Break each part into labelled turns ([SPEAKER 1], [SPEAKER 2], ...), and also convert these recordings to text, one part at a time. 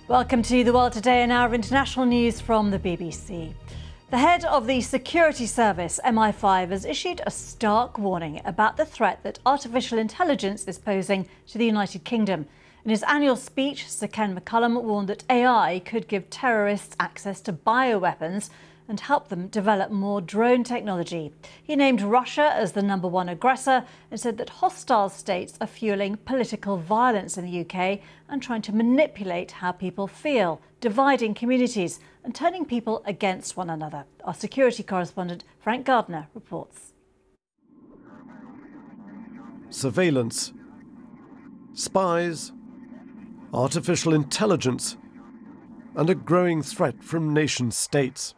[SPEAKER 1] Welcome to The World Today, an hour of international news from the BBC. The head of the security service, MI5, has issued a stark warning about the threat that artificial intelligence is posing to the United Kingdom. In his annual speech, Sir Ken McCullum warned that AI could give terrorists access to bioweapons and help them develop more drone technology. He named Russia as the #1 aggressor and said that hostile states are fueling political violence in the UK and trying to manipulate how people feel, dividing communities and turning people against one another. Our security correspondent Frank Gardner reports.
[SPEAKER 2] Surveillance, spies, artificial intelligence, and a growing threat from nation states.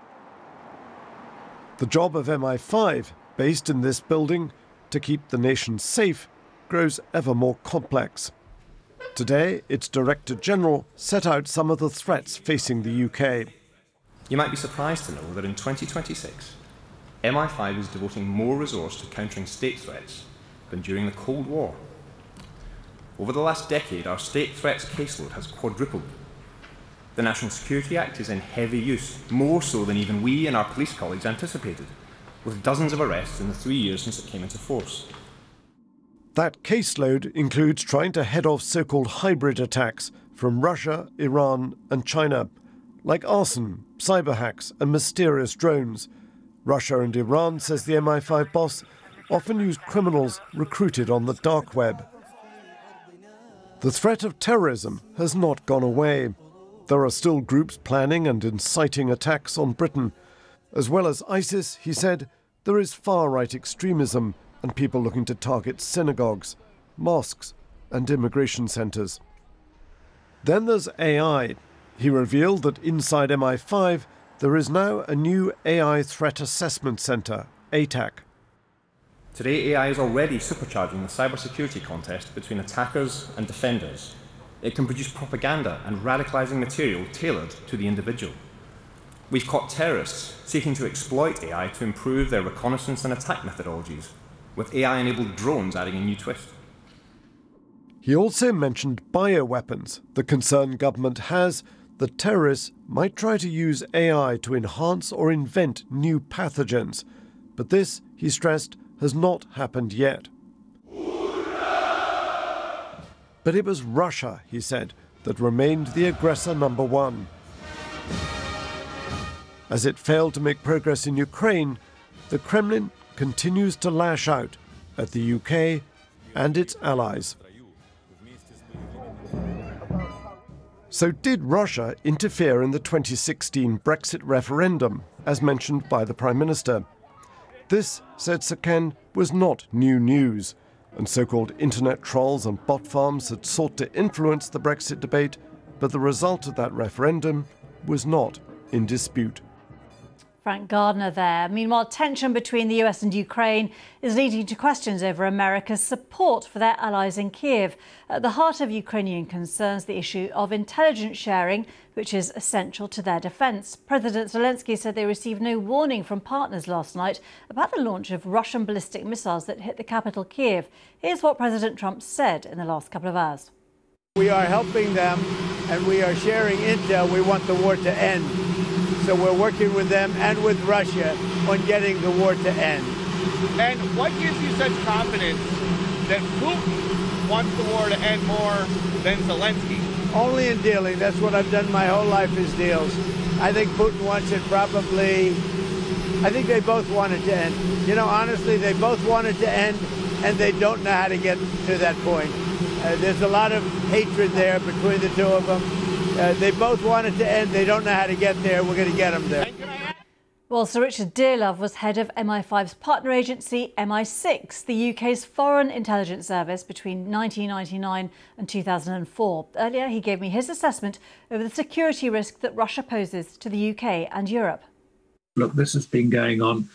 [SPEAKER 2] The job of MI5, based in this building to keep the nation safe, grows ever more complex. Today, its Director General set out some of the threats facing the UK.
[SPEAKER 3] You might be surprised to know that in 2026, MI5 is devoting more resource to countering state threats than during the Cold War. Over the last decade, our state threats caseload has quadrupled. The National Security Act is in heavy use, more so than even we and our police colleagues anticipated, with dozens of arrests in the 3 years since it came into force.
[SPEAKER 2] That caseload includes trying to head off so-called hybrid attacks from Russia, Iran and China, like arson, cyber hacks and mysterious drones. Russia and Iran, says the MI5 boss, often use criminals recruited on the dark web. The threat of terrorism has not gone away. There are still groups planning and inciting attacks on Britain. As well as ISIS, he said, there is far-right extremism and people looking to target synagogues, mosques and immigration centres. Then there's AI. He revealed that inside MI5 there is now a new AI Threat Assessment Centre, ATAC.
[SPEAKER 3] Today, AI is already supercharging the cybersecurity contest between attackers and defenders. It can produce propaganda and radicalising material tailored to the individual. We've caught terrorists seeking to exploit AI to improve their reconnaissance and attack methodologies, with AI-enabled drones adding a new twist.
[SPEAKER 2] He also mentioned bioweapons. The concern government has that terrorists might try to use AI to enhance or invent new pathogens. But this, he stressed, has not happened yet. But it was Russia, he said, that remained the aggressor #1. As it failed to make progress in Ukraine, the Kremlin continues to lash out at the UK and its allies. So did Russia interfere in the 2016 Brexit referendum, as mentioned by the Prime Minister? This, said Sir Ken, was not new news, and so-called internet trolls and bot farms had sought to influence the Brexit debate, but the result of that referendum was not in dispute.
[SPEAKER 1] Frank Gardner there. Meanwhile, tension between the US and Ukraine is leading to questions over America's support for their allies in Kiev. At the heart of Ukrainian concerns, the issue of intelligence sharing, which is essential to their defence. President Zelensky said they received no warning from partners last night about the launch of Russian ballistic missiles that hit the capital, Kiev. Here's what President Trump said in the last couple of hours.
[SPEAKER 4] We are helping them and we are sharing intel. We want the war to end. So we're working with them and with Russia on getting the war to end.
[SPEAKER 5] And what gives you such confidence that Putin wants the war to end more than Zelensky?
[SPEAKER 4] Only in dealing. That's what I've done my whole life is deals. I think Putin wants it probably. I think they both want it to end. You know, honestly, they both want it to end, and they don't know how to get to that point. There's a lot of hatred there between the two of them. They both want it to end. They don't know how to get there. We're going to get them there.
[SPEAKER 1] Well, Sir Richard Dearlove was head of MI5's partner agency, MI6, the UK's foreign intelligence service between 1999 and 2004. Earlier, he gave me his assessment over the security risk that Russia poses to the UK and Europe.
[SPEAKER 6] Look, this has been going on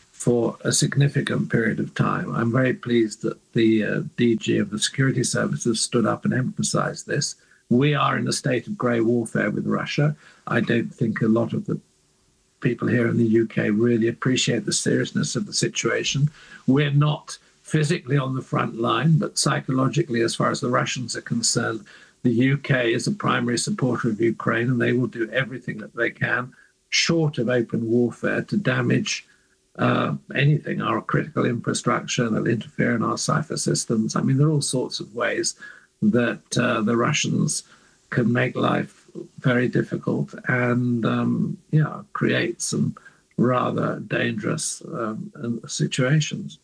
[SPEAKER 6] for a significant period of time. I'm very pleased that the DG of the security services stood up and emphasised this. We are in a state of grey warfare with Russia. I don't think a lot of the people here in the UK really appreciate the seriousness of the situation. We're not physically on the front line, but psychologically, as far as the Russians are concerned, The UK is a primary supporter of Ukraine, and they will do everything that they can, short of open warfare, to damage anything, our critical infrastructure. They'll interfere in our cipher systems. I mean, there are all sorts of ways that the Russians can make life very difficult and create some rather dangerous situations.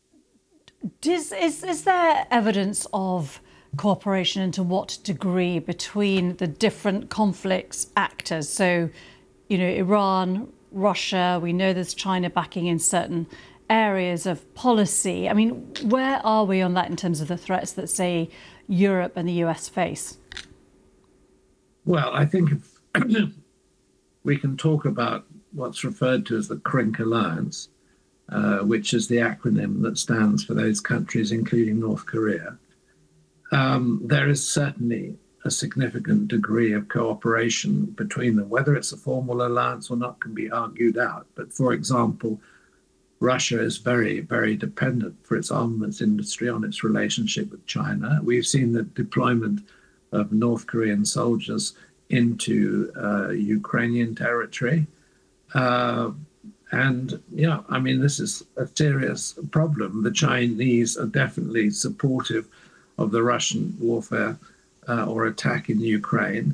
[SPEAKER 1] Is there evidence of cooperation, and to what degree, between the different conflicts actors? So, Iran, Russia, we know there's China backing in certain areas of policy. I mean, where are we on that in terms of the threats that, say, Europe and the US face?
[SPEAKER 6] Well, I think if we can talk about what's referred to as the CRINC Alliance, which is the acronym that stands for those countries, including North Korea. There is certainly a significant degree of cooperation between them. Whether it's a formal alliance or not can be argued out. But for example, Russia is very, very dependent for its armaments industry on its relationship with China. We've seen the deployment of North Korean soldiers into Ukrainian territory. This is a serious problem. The Chinese are definitely supportive of the Russian warfare or attack in Ukraine.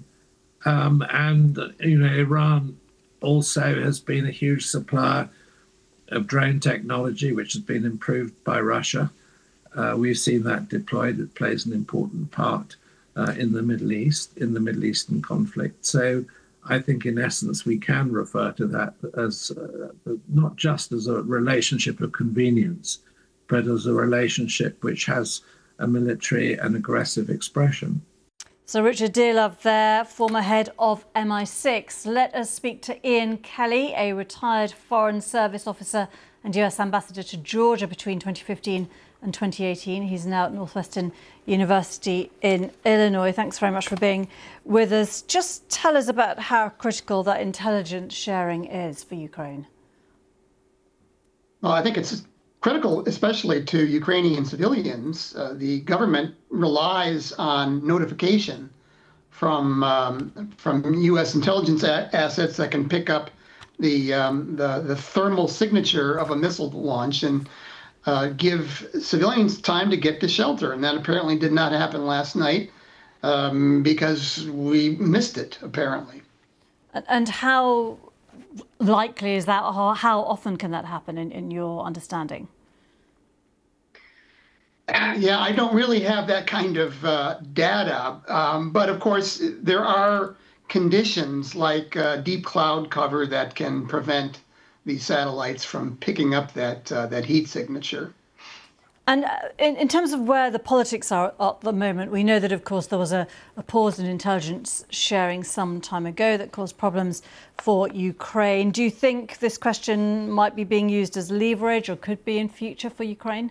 [SPEAKER 6] Iran also has been a huge supplier of drone technology, which has been improved by Russia. We've seen that deployed. It plays an important part in the Middle East, in the Middle Eastern conflict. So I think, in essence, we can refer to that as not just as a relationship of convenience, but as a relationship which has a military and aggressive expression.
[SPEAKER 1] So Richard Dearlove there, former head of MI6. Let us speak to Ian Kelly, a retired Foreign Service officer and US ambassador to Georgia between 2015 and 2018. He's now at Northwestern University in Illinois. Thanks very much for being with us. Just tell us about how critical that intelligence sharing is for Ukraine.
[SPEAKER 7] Well, I think it's critical, especially to Ukrainian civilians. The government relies on notification from U.S. intelligence assets that can pick up the thermal signature of a missile launch and give civilians time to get to shelter. And that apparently did not happen last night because we missed it, apparently.
[SPEAKER 1] And how likely is that? How often can that happen in your understanding?
[SPEAKER 7] Yeah, I don't really have that kind of data. But of course, there are conditions like deep cloud cover that can prevent these satellites from picking up that heat signature.
[SPEAKER 1] And in terms of where the politics are at the moment, we know that, of course, there was a pause in intelligence sharing some time ago that caused problems for Ukraine. Do you think this question might be being used as leverage, or could be in future, for Ukraine?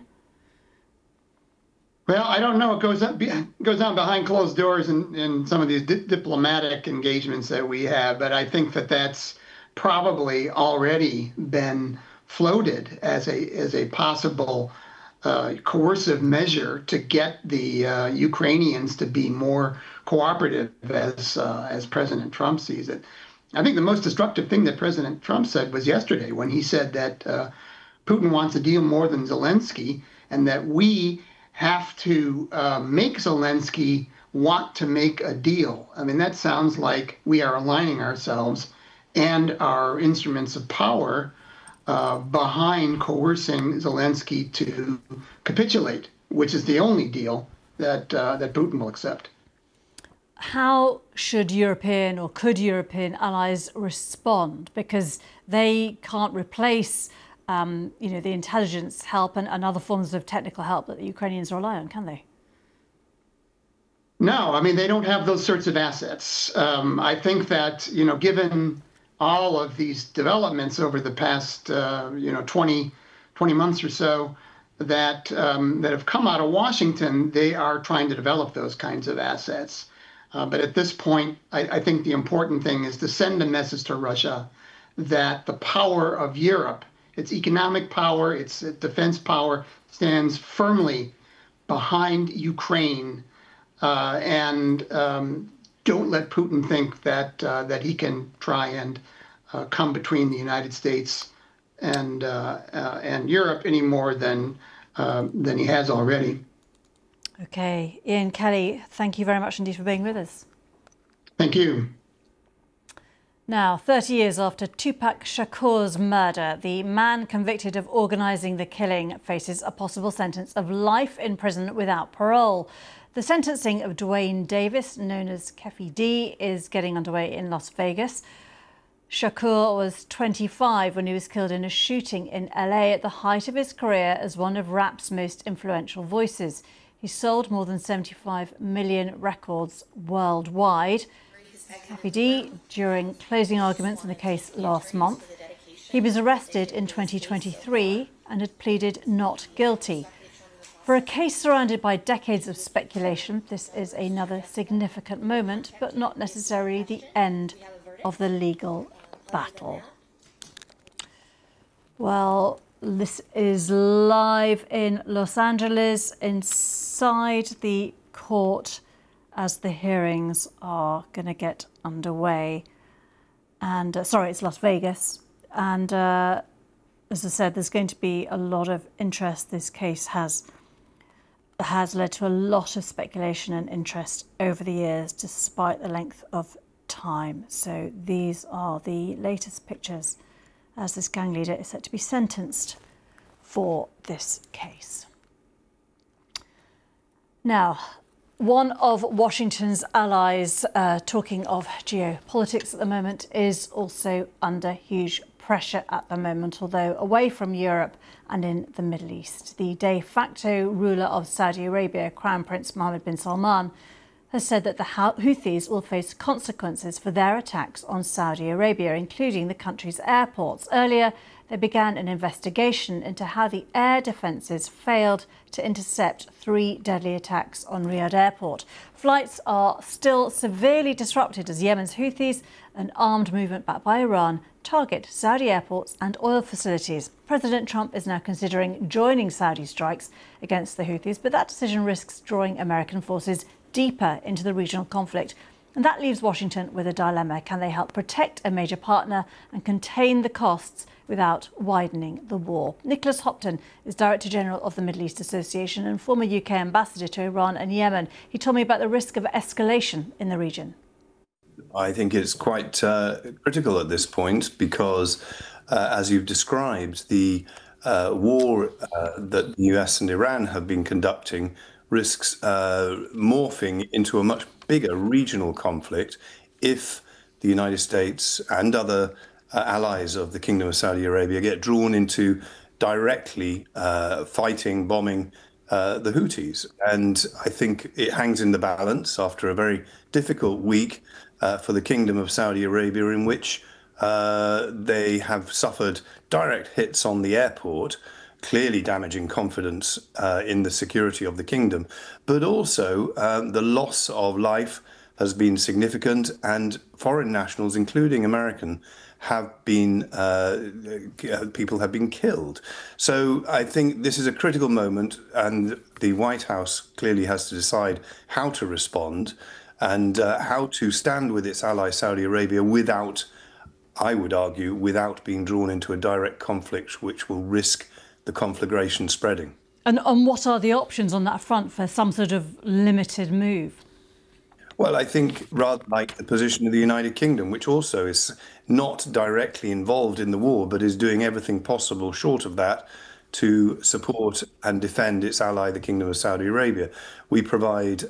[SPEAKER 7] Well, I don't know. It goes on behind closed doors in some of these diplomatic engagements that we have, but I think that that's probably already been floated as a possible coercive measure to get the Ukrainians to be more cooperative, as President Trump sees it. I think the most destructive thing that President Trump said was yesterday, when he said that Putin wants a deal more than Zelensky, and that we have to make Zelensky want to make a deal. I mean, that sounds like we are aligning ourselves and our instruments of power behind coercing Zelensky to capitulate, which is the only deal that Putin will accept.
[SPEAKER 1] How should European, or could European allies respond? Because they can't replace the intelligence help and other forms of technical help that the Ukrainians rely on, can they?
[SPEAKER 7] No, I mean, they don't have those sorts of assets. I think that, given all of these developments over the past, 20 months or so that have come out of Washington, they are trying to develop those kinds of assets. But at this point, I think the important thing is to send a message to Russia that the power of Europe, its economic power, its defense power, stands firmly behind Ukraine and don't let Putin think that he can try and come between the United States and Europe any more than he has already.
[SPEAKER 1] Okay, Ian Kelly, thank you very much indeed for being with us.
[SPEAKER 7] Thank you.
[SPEAKER 1] Now, 30 years after Tupac Shakur's murder, the man convicted of organising the killing faces a possible sentence of life in prison without parole. The sentencing of Duane Davis, known as Keffe D, is getting underway in Las Vegas. Shakur was 25 when he was killed in a shooting in LA at the height of his career as one of rap's most influential voices. He sold more than 75 million records worldwide. Keffe D, during closing arguments in the case last month, he was arrested in 2023 and had pleaded not guilty. For a case surrounded by decades of speculation, this is another significant moment, but not necessarily the end of the legal battle. Well, this is live in Los Angeles, inside the court, as the hearings are going to get underway. And sorry, it's Las Vegas. And as I said, there's going to be a lot of interest. This case has led to a lot of speculation and interest over the years, despite the length of time. So these are the latest pictures as this gang leader is set to be sentenced for this case. Now, one of Washington's allies, talking of geopolitics at the moment, is also under huge pressure at the moment, although away from Europe and in the Middle East. The de facto ruler of Saudi Arabia, Crown Prince Mohammed bin Salman, has said that the Houthis will face consequences for their attacks on Saudi Arabia, including the country's airports. Earlier, they began an investigation into how the air defences failed to intercept 3 deadly attacks on Riyadh Airport. Flights are still severely disrupted as Yemen's Houthis, an armed movement backed by Iran, target Saudi airports and oil facilities. President Trump is now considering joining Saudi strikes against the Houthis, but that decision risks drawing American forces deeper into the regional conflict. And that leaves Washington with a dilemma. Can they help protect a major partner and contain the costs without widening the war? Nicholas Hopton is Director General of the Middle East Association and former UK ambassador to Iran and Yemen. He told me about the risk of escalation in the region.
[SPEAKER 8] I think it's quite critical at this point because, as you've described, the war that the US and Iran have been conducting risks morphing into a much bigger regional conflict if the United States and other allies of the Kingdom of Saudi Arabia get drawn into directly fighting, bombing the Houthis. And I think it hangs in the balance after a very difficult week for the Kingdom of Saudi Arabia, in which they have suffered direct hits on the airport, clearly damaging confidence in the security of the kingdom. But also the loss of life has been significant, and foreign nationals, including American, have been people have been killed. So I think this is a critical moment, and the White House clearly has to decide how to respond and how to stand with its ally Saudi Arabia without, I would argue, without being drawn into a direct conflict which will risk the conflagration spreading.
[SPEAKER 1] And what are the options on that front for some sort of limited move?
[SPEAKER 8] Well, I think rather like the position of the United Kingdom, which also is not directly involved in the war, but is doing everything possible short of that to support and defend its ally, the Kingdom of Saudi Arabia. We provide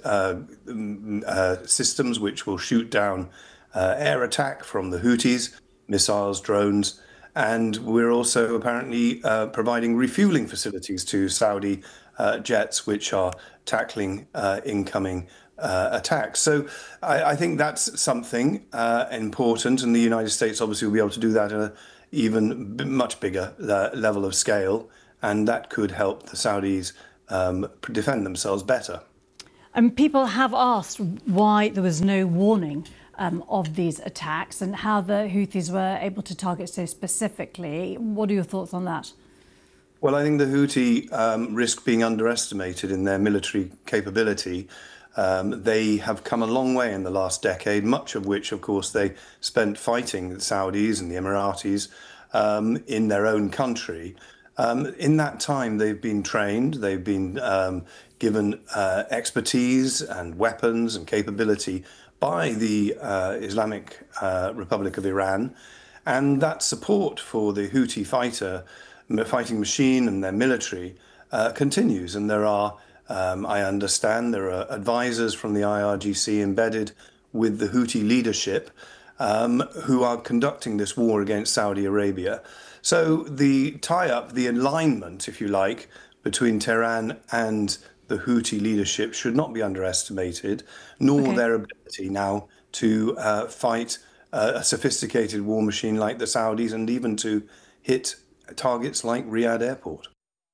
[SPEAKER 8] systems which will shoot down air attack from the Houthis, missiles, drones, and we're also apparently providing refueling facilities to Saudi jets, which are tackling incoming attacks. So I think that's something important, and the United States obviously will be able to do that at an even much bigger level of scale, and that could help the Saudis defend themselves better.
[SPEAKER 1] And people have asked why there was no warning of these attacks and how the Houthis were able to target so specifically. What are your thoughts on that?
[SPEAKER 8] Well, I think the Houthi risk being underestimated in their military capability. They have come a long way in the last decade, much of which, of course, they spent fighting the Saudis and the Emiratis in their own country. In that time, they've been trained, they've been given expertise and weapons and capability by the Islamic Republic of Iran. And that support for the Houthi fighting machine and their military continues. And there are, I understand, there are advisors from the IRGC embedded with the Houthi leadership who are conducting this war against Saudi Arabia. So the tie-up, the alignment, if you like, between Tehran and the Houthi leadership should not be underestimated, nor their ability now to fight a sophisticated war machine like the Saudis and even to hit targets like Riyadh Airport.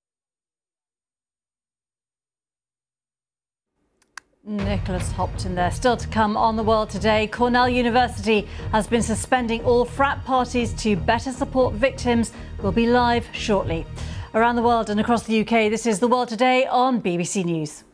[SPEAKER 1] Nicholas Hopton there. Still to come on The World Today, Cornell University has been suspending all frat parties to better support victims. We'll be live shortly. Around the world and across the UK, this is The World Today on BBC News.